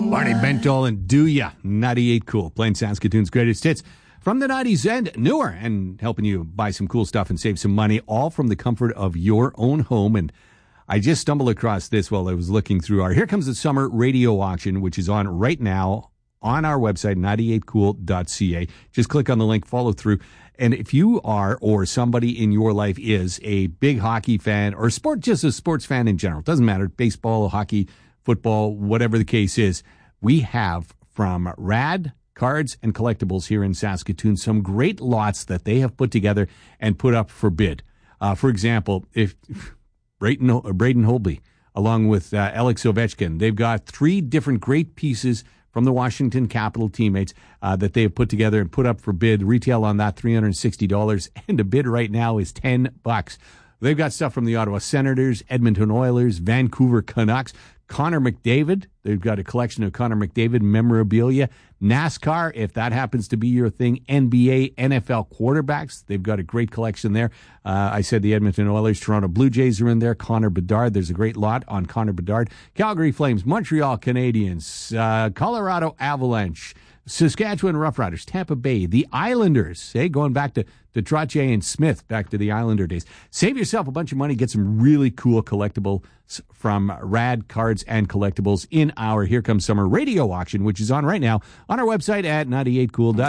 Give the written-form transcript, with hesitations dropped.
Barney Bentall and Do Ya, 98 Cool, playing Saskatoon's greatest hits from the 90s and newer, and helping you buy some cool stuff and save some money, all from the comfort of your own home. And I just stumbled across this while I was looking through our Here Comes the Summer radio auction, which is on right now on our website, 98cool.ca. Just click on the link, follow through. And if you are, or somebody in your life is, a big hockey fan or just a sports fan in general, doesn't matter, baseball, hockey, football, whatever the case is, we have from Rad Cards and Collectibles here in Saskatoon some great lots that they have put together and put up for bid. For example, if Braden Holtby, along with Alex Ovechkin, they've got 3 different great pieces from the Washington Capital teammates that they have put together and put up for bid. Retail on that $360, and the bid right now is $10. They've got stuff from the Ottawa Senators, Edmonton Oilers, Vancouver Canucks, Connor McDavid. They've got a collection of Connor McDavid memorabilia. NASCAR, if that happens to be your thing. NBA, NFL quarterbacks. They've got a great collection there. I said the Edmonton Oilers, Toronto Blue Jays are in there. Connor Bedard. There's a great lot on Connor Bedard. Calgary Flames, Montreal Canadiens, Colorado Avalanche, Saskatchewan Roughriders, Tampa Bay, the Islanders, going back to Trottier and Smith, back to the Islander days. Save yourself a bunch of money, get some really cool collectibles from Rad Cards and Collectibles in our Here Comes Summer radio auction, which is on right now on our website at 98cool.ca.